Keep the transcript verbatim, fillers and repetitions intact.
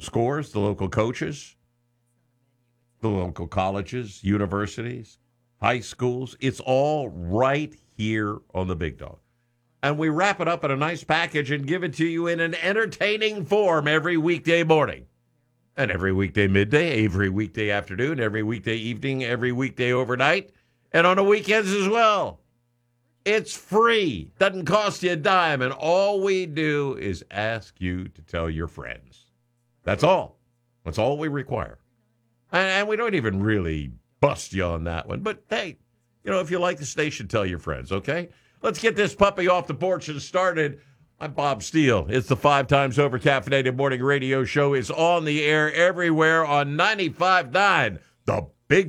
scores, the local coaches, the local colleges, universities, high schools. It's all right here on the Big Dog. And we wrap it up in a nice package and give it to you in an entertaining form every weekday morning. And every weekday midday, every weekday afternoon, every weekday evening, every weekday overnight, and on the weekends as well. It's free. Doesn't cost you a dime. And all we do is ask you to tell your friends. That's all. That's all we require. And, and we don't even really bust you on that one. But, hey, you know, if you like the station, tell your friends, okay? Let's get this puppy off the porch and started. I'm Bob Steele. It's the five times over caffeinated morning radio show. It's on the air everywhere on ninety-five point nine. The